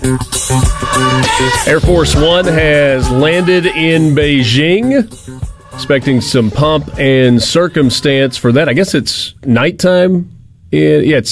Air Force One has landed in Beijing. Expecting some pomp and circumstance for that. I guess it's nighttime. It's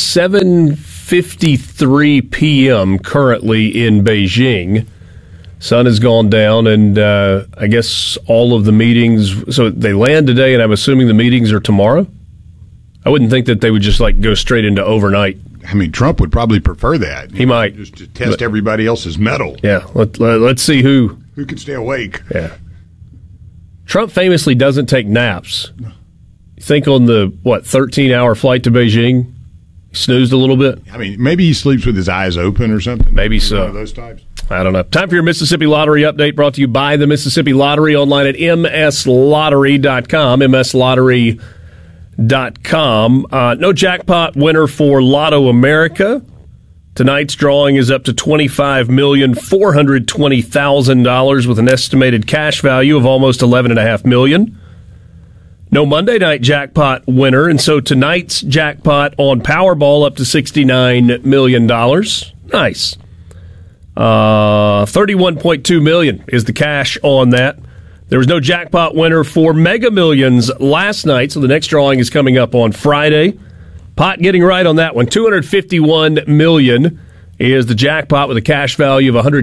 7:53 p.m. currently in Beijing. Sun has gone down, and I guess all of the meetings. So they land today, and I'm assuming the meetings are tomorrow. I wouldn't think that they would just go straight into overnight. I mean, Trump would probably prefer that. He might. Just to test everybody else's mettle. Yeah, let's see who can stay awake. Yeah. Trump famously doesn't take naps. You think on the, 13-hour flight to Beijing, he snoozed a little bit? I mean, maybe he sleeps with his eyes open or something. Maybe so. One of those types. I don't know. Time for your Mississippi Lottery update, brought to you by the Mississippi Lottery, online at mslottery.com, mslottery.com. No jackpot winner for Lotto America. Tonight's drawing is up to $25,420,000 with an estimated cash value of almost $11.5 million. No Monday night jackpot winner, and so tonight's jackpot on Powerball up to $69 million. Nice. $31.2 million is the cash on that. There was no jackpot winner for Mega Millions last night, so the next drawing is coming up on Friday. Pot getting right on that one. $251 million is the jackpot with a cash value of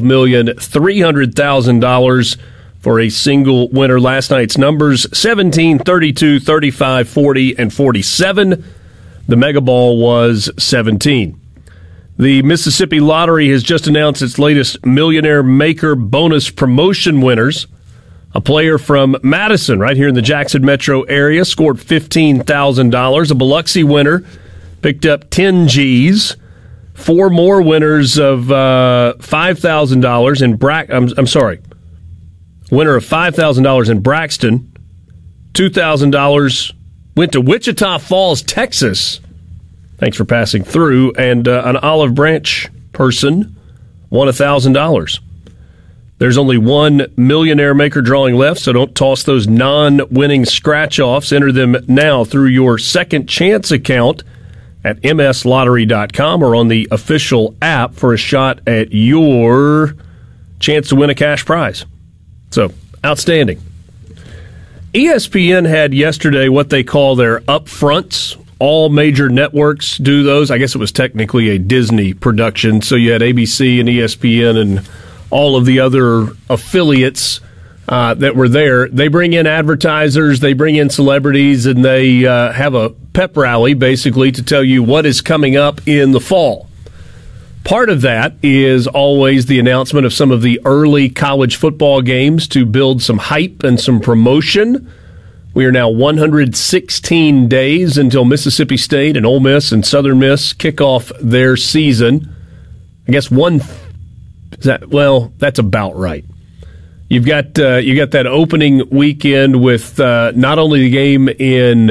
$112,300,000 for a single winner. Last night's numbers, 17, 32, 35, 40, and 47. The Mega Ball was 17. The Mississippi Lottery has just announced its latest Millionaire Maker bonus promotion winners. A player from Madison, right here in the Jackson metro area, scored $15,000. A Biloxi winner picked up 10 G's. 4 more winners of $5,000 in winner of $5,000 in Braxton. $2,000 went to Wichita Falls, Texas. Thanks for passing through. And an Olive Branch person won $1,000. There's only one Millionaire Maker drawing left, so don't toss those non-winning scratch-offs. Enter them now through your Second Chance account at mslottery.com or on the official app for a shot at your chance to win a cash prize. So, outstanding. ESPN had yesterday what they call their upfronts. All major networks do those. I guess it was technically a Disney production, so you had ABC and ESPN and all of the other affiliates that were there. They bring in advertisers, they bring in celebrities, and they have a pep rally, basically, to tell you what is coming up in the fall. Part of that is always the announcement of some of the early college football games to build some hype and some promotion. We are now 116 days until Mississippi State and Ole Miss and Southern Miss kick off their season. I guess that's about right. You've got that opening weekend with not only the game in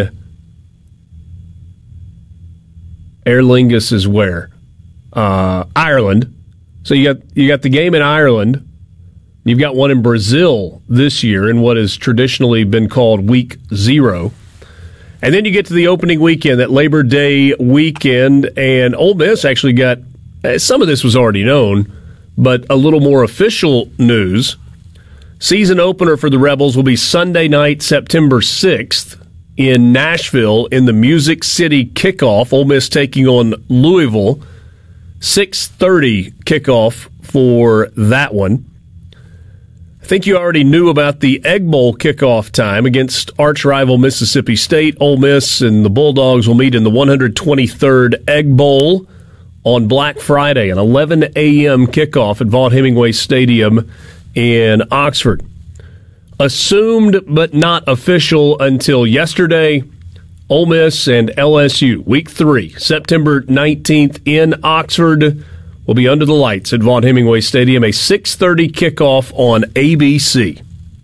Aer Lingus is where Ireland. So you got the game in Ireland. You've got one in Brazil this year in what has traditionally been called Week 0. And then you get to the opening weekend, that Labor Day weekend, and Ole Miss actually got, some of this was already known, but a little more official news. Season opener for the Rebels will be Sunday night, September 6th in Nashville in the Music City kickoff. Ole Miss taking on Louisville. 6:30 kickoff for that one. I think you already knew about the Egg Bowl kickoff time against arch-rival Mississippi State. Ole Miss and the Bulldogs will meet in the 123rd Egg Bowl on Black Friday, an 11 a.m. kickoff at Vaught-Hemingway Stadium in Oxford. Assumed but not official until yesterday, Ole Miss and LSU, Week 3, September 19th in Oxford, will be under the lights at Vaught-Hemingway Stadium, a 6:30 kickoff on ABC.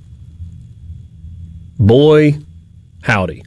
Boy, howdy.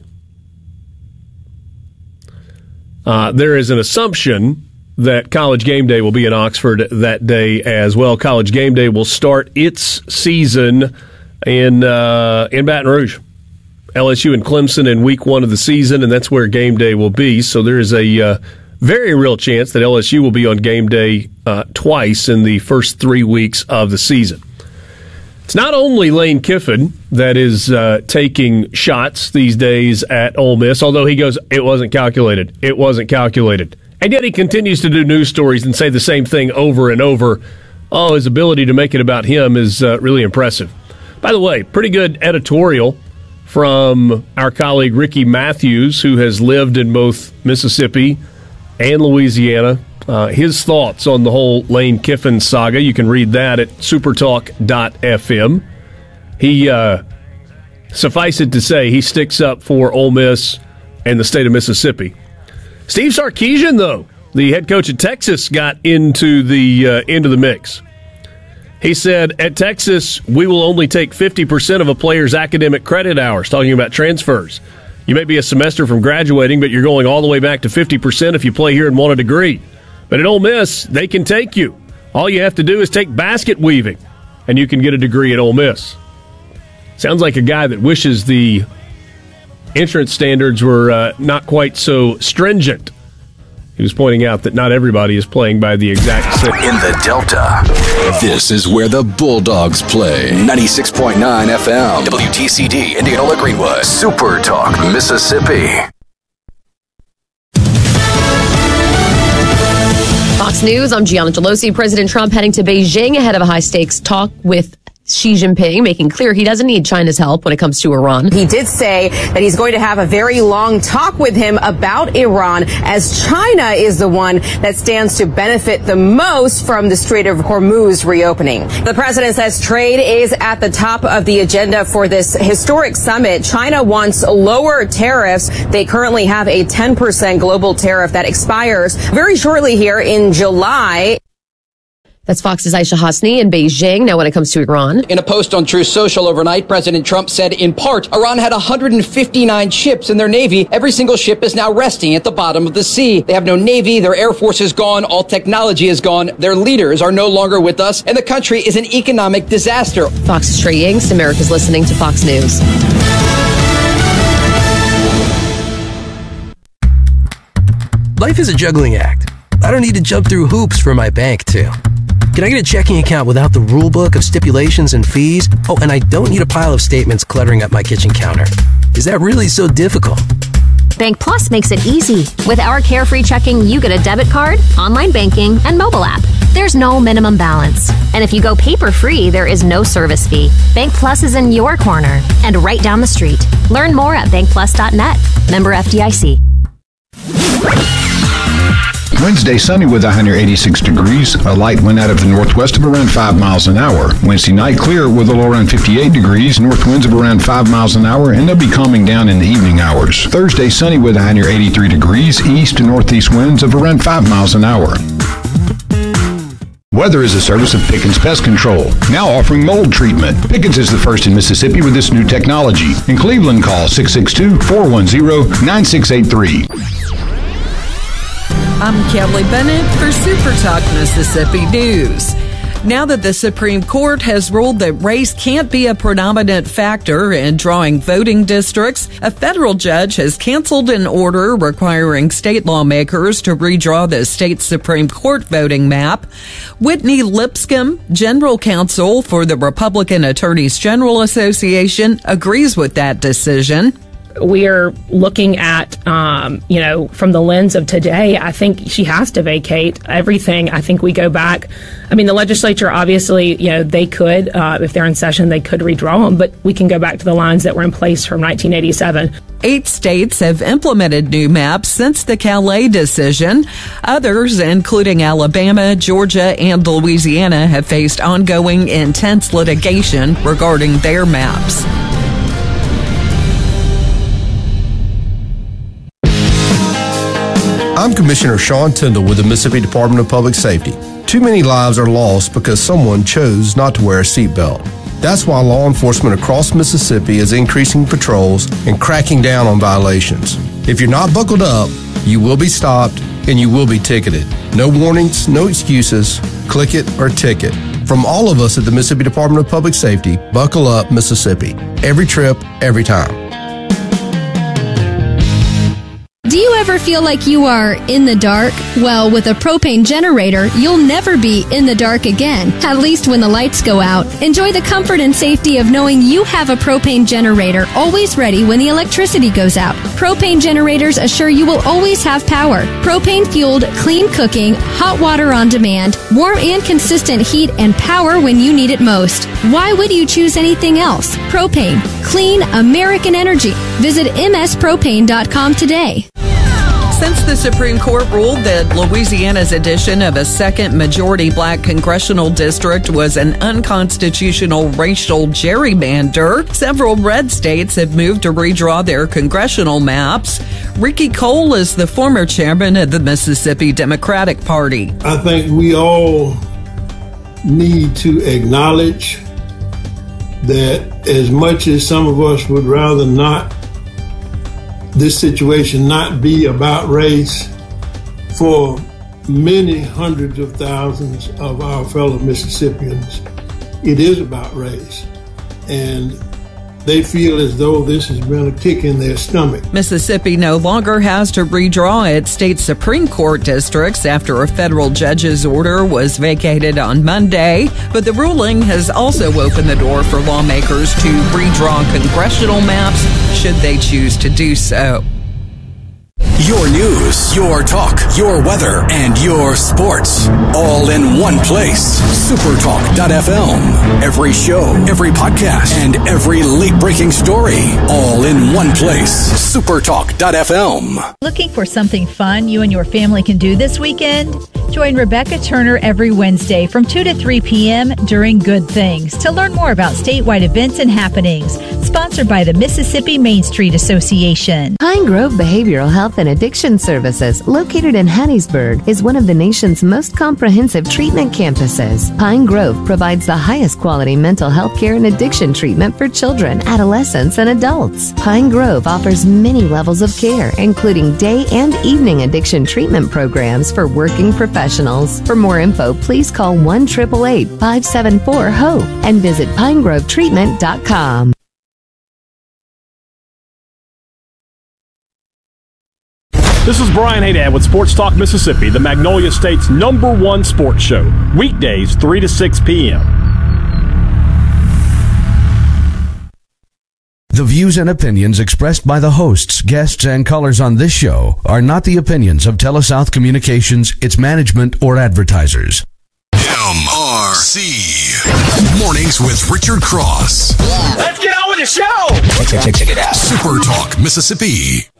There is an assumption that College Game Day will be in Oxford that day as well. College Game Day will start its season in Baton Rouge. LSU and Clemson in Week 1 of the season, and that's where Game Day will be. So there is a very real chance that LSU will be on game day twice in the first 3 weeks of the season. It's not only Lane Kiffin that is taking shots these days at Ole Miss, although he goes, it wasn't calculated. It wasn't calculated. And yet he continues to do news stories and say the same thing over and over. Oh, his ability to make it about him is really impressive. By the way, pretty good editorial from our colleague Ricky Matthews, who has lived in both Mississippi and Louisiana. His thoughts on the whole Lane Kiffin saga. You can read that at supertalk.fm. He, suffice it to say, he sticks up for Ole Miss and the state of Mississippi. Steve Sarkisian, though, the head coach at Texas, got into the mix. He said, at Texas, we will only take 50% of a player's academic credit hours, talking about transfers. You may be a semester from graduating, but you're going all the way back to 50% if you play here and want a degree. But at Ole Miss, they can take you. All you have to do is take basket weaving, and you can get a degree at Ole Miss. Sounds like a guy that wishes the entrance standards were not quite so stringent. He was pointing out that not everybody is playing by the exact same. In the Delta, this is where the Bulldogs play. 96.9 FM, WTCD, Indianola Greenwood, Super Talk, Mississippi. Fox News, I'm Gianna Gelosi. President Trump heading to Beijing ahead of a high-stakes talk with Xi Jinping, making clear he doesn't need China's help when it comes to Iran. He did say that he's going to have a very long talk with him about Iran, as China is the one that stands to benefit the most from the Strait of Hormuz reopening. The president says trade is at the top of the agenda for this historic summit. China wants lower tariffs. They currently have a 10% global tariff that expires very shortly here in July. That's Fox's Aisha Hasni in Beijing. Now when it comes to Iran. In a post on Truth Social overnight, President Trump said, in part, Iran had 159 ships in their navy. Every single ship is now resting at the bottom of the sea. They have no navy. Their air force is gone. All technology is gone. Their leaders are no longer with us. And the country is an economic disaster. Fox's Trey Yingst. America's listening to Fox News. Life is a juggling act. I don't need to jump through hoops for my bank to. Can I get a checking account without the rule book of stipulations and fees? Oh, and I don't need a pile of statements cluttering up my kitchen counter. Is that really so difficult? Bank Plus makes it easy. With our Carefree Checking, you get a debit card, online banking, and mobile app. There's no minimum balance. And if you go paper-free, there is no service fee. Bank Plus is in your corner and right down the street. Learn more at bankplus.net. Member FDIC. Wednesday, sunny with a high near 86 degrees. A light wind out of the northwest of around 5 miles an hour. Wednesday night, clear with a low around 58 degrees. North winds of around 5 miles an hour, and they'll be calming down in the evening hours. Thursday, sunny with a high near 83 degrees. East to northeast winds of around 5 miles an hour. Weather is a service of Pickens Pest Control, now offering mold treatment. Pickens is the first in Mississippi with this new technology. In Cleveland, call 662-410-9683. I'm Kelly Bennett for Super Talk Mississippi News. Now that the Supreme Court has ruled that race can't be a predominant factor in drawing voting districts, a federal judge has canceled an order requiring state lawmakers to redraw the state Supreme Court voting map. Whitney Lipscomb, general counsel for the Republican Attorneys General Association, agrees with that decision. We are looking at, from the lens of today, I think she has to vacate everything. I think we go back. I mean, the legislature, obviously, they could, if they're in session, they could redraw them, but we can go back to the lines that were in place from 1987. 8 states have implemented new maps since the Calais decision. Others, including Alabama, Georgia, and Louisiana, have faced ongoing intense litigation regarding their maps. I'm Commissioner Sean Tyndall with the Mississippi Department of Public Safety. Too many lives are lost because someone chose not to wear a seatbelt. That's why law enforcement across Mississippi is increasing patrols and cracking down on violations. If you're not buckled up, you will be stopped and you will be ticketed. No warnings, no excuses. Click it or ticket. From all of us at the Mississippi Department of Public Safety, buckle up, Mississippi. Every trip, every time. Do you ever feel like you are in the dark? Well, with a propane generator, you'll never be in the dark again, at least when the lights go out. Enjoy the comfort and safety of knowing you have a propane generator always ready when the electricity goes out. Propane generators assure you will always have power. Propane-fueled, clean cooking, hot water on demand, warm and consistent heat and power when you need it most. Why would you choose anything else? Propane. Clean American energy. Visit mspropane.com today. Since the Supreme Court ruled that Louisiana's addition of a second majority black congressional district was an unconstitutional racial gerrymander, several red states have moved to redraw their congressional maps. Ricky Cole is the former chairman of the Mississippi Democratic Party. I think we all need to acknowledge that as much as some of us would rather not this situation not be about race, for many hundreds of thousands of our fellow Mississippians, it is about race. And they feel as though this has been a kick in their stomach. Mississippi no longer has to redraw its state Supreme Court districts after a federal judge's order was vacated on Monday. But the ruling has also opened the door for lawmakers to redraw congressional maps should they choose to do so. Your news, your talk, your weather, and your sports. All in one place. Supertalk.fm. Every show, every podcast, and every late-breaking story. All in one place. Supertalk.fm. Looking for something fun you and your family can do this weekend? Join Rebecca Turner every Wednesday from 2 to 3 p.m. during Good Things to learn more about statewide events and happenings. Sponsored by the Mississippi Main Street Association. Pine Grove Behavioral Health and Addiction Services, located in Hattiesburg, is one of the nation's most comprehensive treatment campuses. Pine Grove provides the highest quality mental health care and addiction treatment for children, adolescents, and adults. Pine Grove offers many levels of care, including day and evening addiction treatment programs for working professionals. For more info, please call 1-888-574-HOPE and visit pinegrovetreatment.com. This is Brian Haydad with Sports Talk Mississippi, the Magnolia State's #1 sports show. Weekdays 3 to 6 p.m. The views and opinions expressed by the hosts, guests, and callers on this show are not the opinions of TeleSouth Communications, its management, or advertisers. MRC. Mornings with Richard Cross. Let's get on with the show. Check it out. Super Talk Mississippi.